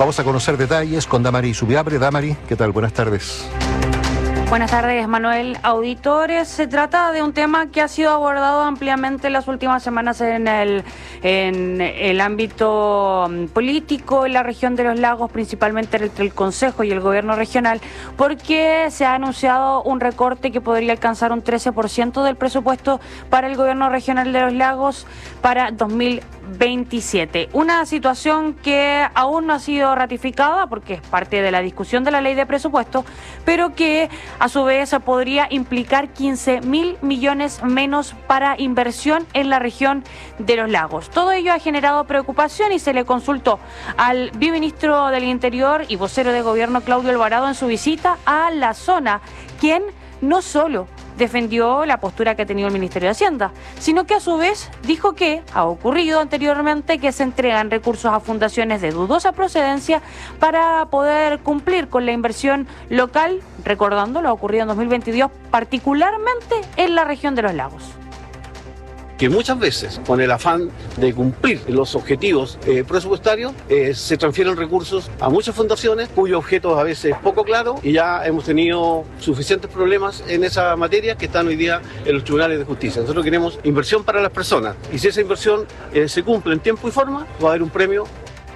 Vamos a conocer detalles con Damari Subiabre. Damari, ¿qué tal? Buenas tardes. Buenas tardes, Manuel. Auditores, se trata de un tema que ha sido abordado ampliamente en las últimas semanas en el ámbito político en la región de los lagos, principalmente entre el Consejo y el Gobierno regional, porque se ha anunciado un recorte que podría alcanzar un 13% del presupuesto para el Gobierno regional de los lagos para 2027. Una situación que aún no ha sido ratificada porque es parte de la discusión de la ley de presupuesto, pero que a su vez podría implicar 15.000 millones menos para inversión en la región de los lagos. Todo ello ha generado preocupación y se le consultó al viceministro del Interior y vocero de gobierno Claudio Alvarado en su visita a la zona, quien no solo defendió la postura que ha tenido el Ministerio de Hacienda, sino que a su vez dijo que ha ocurrido anteriormente que se entregan recursos a fundaciones de dudosa procedencia para poder cumplir con la inversión local, recordando lo ocurrido en 2022, particularmente en la región de los lagos. Que muchas veces, con el afán de cumplir los objetivos presupuestarios, se transfieren recursos a muchas fundaciones cuyos objetos a veces es poco claro, y ya hemos tenido suficientes problemas en esa materia que están hoy día en los tribunales de justicia. Nosotros queremos inversión para las personas, y si esa inversión se cumple en tiempo y forma, va a haber un premio.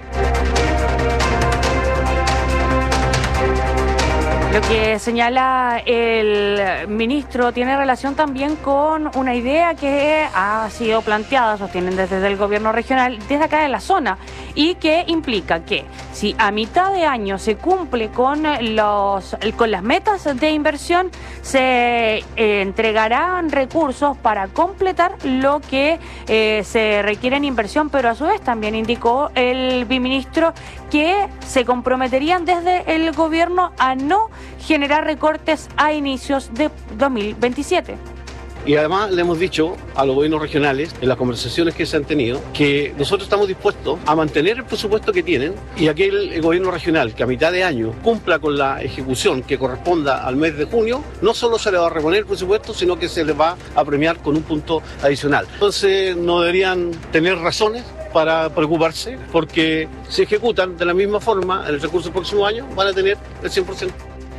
Lo que señala el ministro tiene relación también con una idea que ha sido planteada, sostienen desde el gobierno regional, desde acá de la zona, y que implica que si a mitad de año se cumple con las metas de inversión, se entregarán recursos para completar lo que se requiere en inversión, pero a su vez también indicó el viceministro que se comprometerían desde el gobierno a no generar recortes a inicios de 2027. Y además le hemos dicho a los gobiernos regionales, en las conversaciones que se han tenido, que nosotros estamos dispuestos a mantener el presupuesto que tienen, y aquel gobierno regional que a mitad de año cumpla con la ejecución que corresponda al mes de junio, no solo se le va a reponer el presupuesto, sino que se le va a premiar con un punto adicional. Entonces no deberían tener razones para preocuparse, porque si ejecutan de la misma forma en el recurso del próximo año, van a tener el 100%.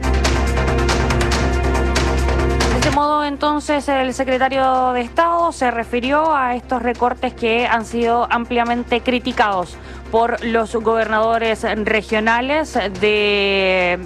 De este modo, entonces, el secretario de Estado se refirió a estos recortes que han sido ampliamente criticados por los gobernadores regionales de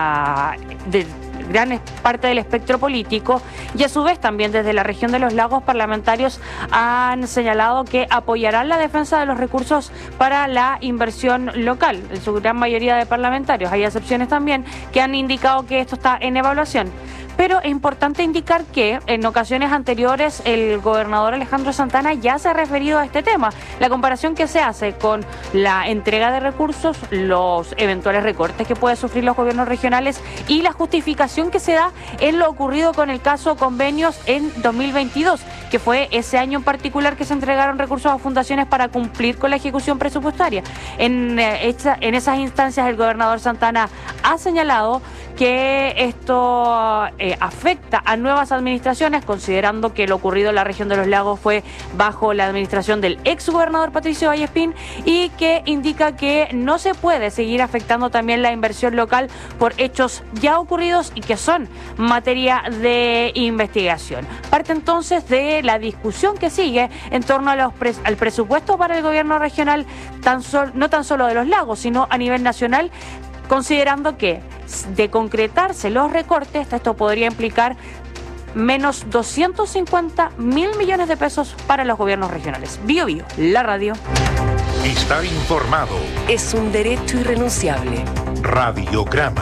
gran parte del espectro político, y a su vez también desde la región de los lagos parlamentarios han señalado que apoyarán la defensa de los recursos para la inversión local, en su gran mayoría de parlamentarios. Hay excepciones también que han indicado que esto está en evaluación. Pero es importante indicar que en ocasiones anteriores el gobernador Alejandro Santana ya se ha referido a este tema. La comparación que se hace con la entrega de recursos, los eventuales recortes que pueden sufrir los gobiernos regionales y la justificación que se da en lo ocurrido con el caso convenios en 2022, que fue ese año en particular que se entregaron recursos a fundaciones para cumplir con la ejecución presupuestaria. En esas instancias el gobernador Santana ha señalado que esto afecta a nuevas administraciones, considerando que lo ocurrido en la región de los lagos fue bajo la administración del ex gobernador Patricio Vallespín, y que indica que no se puede seguir afectando también la inversión local por hechos ya ocurridos y que son materia de investigación. Parte entonces de la discusión que sigue en torno a al presupuesto para el gobierno regional, no tan solo de los lagos, sino a nivel nacional, considerando que de concretarse los recortes, esto podría implicar menos 250.000 millones de pesos para los gobiernos regionales. Bio Bio, la radio. Estar informado es un derecho irrenunciable. Radiograma.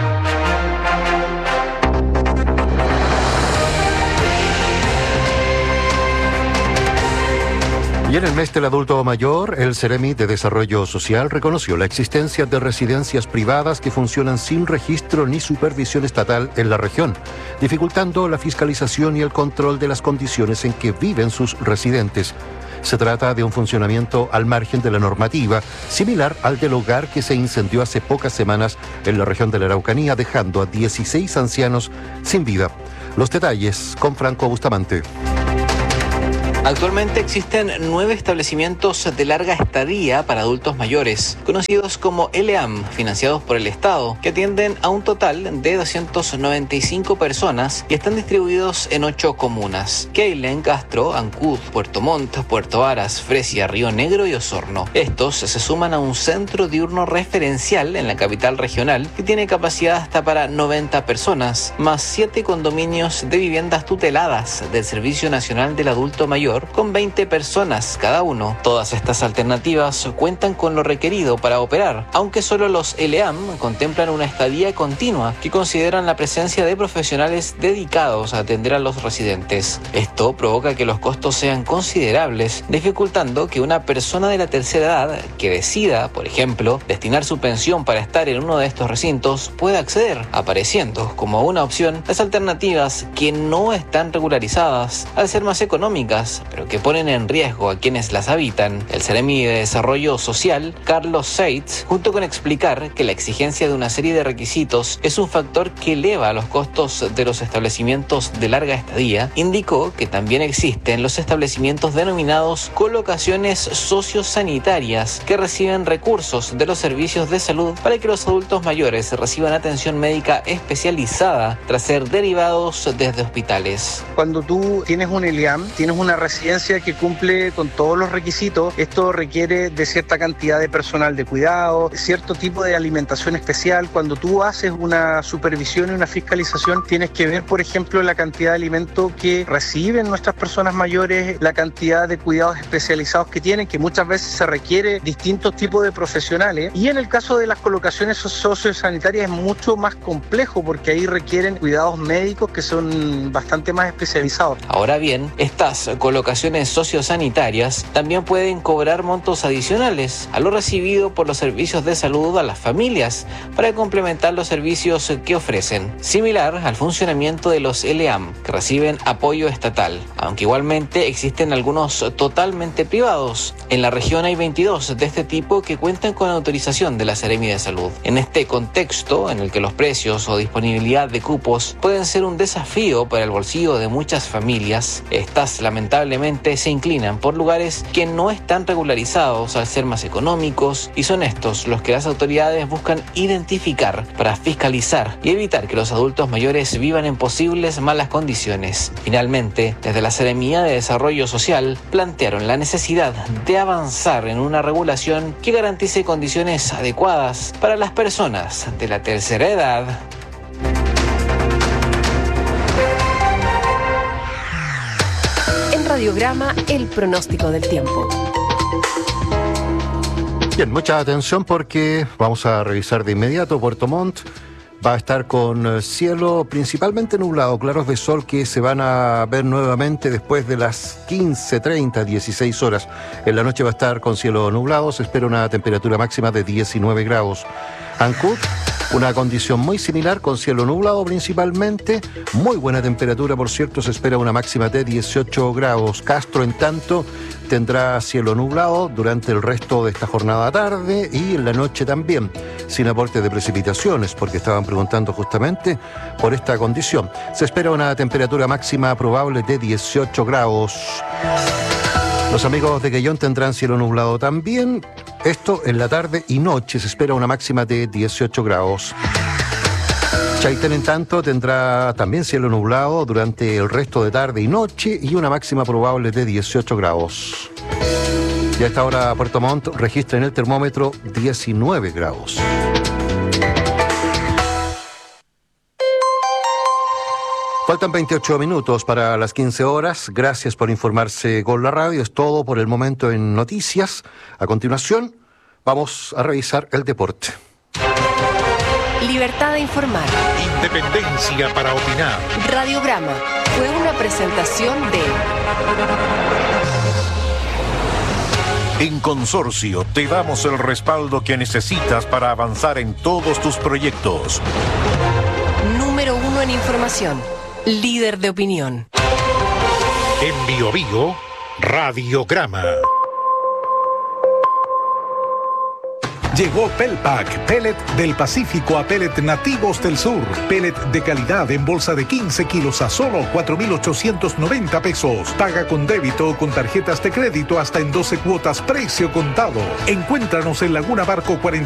Y en el mes del adulto mayor, el Ceremi de Desarrollo Social reconoció la existencia de residencias privadas que funcionan sin registro ni supervisión estatal en la región, dificultando la fiscalización y el control de las condiciones en que viven sus residentes. Se trata de un funcionamiento al margen de la normativa, similar al del hogar que se incendió hace pocas semanas en la región de la Araucanía, dejando a 16 ancianos sin vida. Los detalles con Franco Bustamante. Actualmente existen 9 establecimientos de larga estadía para adultos mayores, conocidos como LEAM, financiados por el Estado, que atienden a un total de 295 personas y están distribuidos en 8 comunas: Keilen, Castro, Ancud, Puerto Montt, Puerto Varas, Fresia, Río Negro y Osorno. Estos se suman a un centro diurno referencial en la capital regional que tiene capacidad hasta para 90 personas, más 7 condominios de viviendas tuteladas del Servicio Nacional del Adulto Mayor con 20 personas cada uno. Todas estas alternativas cuentan con lo requerido para operar, aunque solo los LEAM contemplan una estadía continua que consideran la presencia de profesionales dedicados a atender a los residentes. Esto provoca que los costos sean considerables, dificultando que una persona de la tercera edad que decida, por ejemplo, destinar su pensión para estar en uno de estos recintos pueda acceder, apareciendo como una opción las alternativas que no están regularizadas al ser más económicas, pero que ponen en riesgo a quienes las habitan. El Seremi de Desarrollo Social, Carlos Seitz, junto con explicar que la exigencia de una serie de requisitos es un factor que eleva los costos de los establecimientos de larga estadía, indicó que también existen los establecimientos denominados colocaciones sociosanitarias que reciben recursos de los servicios de salud para que los adultos mayores reciban atención médica especializada tras ser derivados desde hospitales. Cuando tú tienes un LEAM, tienes una residencia que cumple con todos los requisitos. Esto requiere de cierta cantidad de personal de cuidado, cierto tipo de alimentación especial. Cuando tú haces una supervisión y una fiscalización, tienes que ver, por ejemplo, la cantidad de alimento que reciben nuestras personas mayores, la cantidad de cuidados especializados que tienen, que muchas veces se requiere distintos tipos de profesionales. Y en el caso de las colocaciones sociosanitarias es mucho más complejo porque ahí requieren cuidados médicos que son bastante más especializados. Ahora bien, estas colocaciones sociosanitarias también pueden cobrar montos adicionales a lo recibido por los servicios de salud a las familias para complementar los servicios que ofrecen, similar al funcionamiento de los LEAM que reciben apoyo estatal, aunque igualmente existen algunos totalmente privados. En la región hay 22 de este tipo que cuentan con autorización de la Seremi de Salud. En este contexto, en el que los precios o disponibilidad de cupos pueden ser un desafío para el bolsillo de muchas familias, estas lamentablemente se inclinan por lugares que no están regularizados al ser más económicos, y son estos los que las autoridades buscan identificar para fiscalizar y evitar que los adultos mayores vivan en posibles malas condiciones. Finalmente, desde la Seremía de Desarrollo Social plantearon la necesidad de avanzar en una regulación que garantice condiciones adecuadas para las personas de la tercera edad. En Radiograma, el pronóstico del tiempo. Bien, mucha atención porque vamos a revisar de inmediato. Puerto Montt va a estar con cielo principalmente nublado, claros de sol que se van a ver nuevamente después de las 15:30, 16 horas. En la noche va a estar con cielo nublado, se espera una temperatura máxima de 19 grados. Ancud, una condición muy similar, con cielo nublado principalmente, muy buena temperatura, por cierto, se espera una máxima de 18 grados. Castro, en tanto, tendrá cielo nublado durante el resto de esta jornada tarde y en la noche también, sin aporte de precipitaciones, porque estaban preguntando justamente por esta condición. Se espera una temperatura máxima probable de 18 grados. Los amigos de Quellón tendrán cielo nublado también. Esto en la tarde y noche, se espera una máxima de 18 grados. Chaitén, en tanto, tendrá también cielo nublado durante el resto de tarde y noche y una máxima probable de 18 grados. Y a esta hora Puerto Montt registra en el termómetro 19 grados. Faltan 28 minutos para las 15 horas. Gracias por informarse con la radio. Es todo por el momento en noticias. A continuación, vamos a revisar el deporte. Libertad de informar. Independencia para opinar. Radiograma fue una presentación de... En Consorcio te damos el respaldo que necesitas para avanzar en todos tus proyectos. Número 1 en información. Líder de opinión. En Biobío, Radiograma. Llegó Pelpac, pellet del Pacífico a pellet nativos del sur. Pellet de calidad en bolsa de 15 kilos a solo 4,890 pesos. Paga con débito o con tarjetas de crédito hasta en 12 cuotas, precio contado. Encuéntranos en Laguna Barco 40.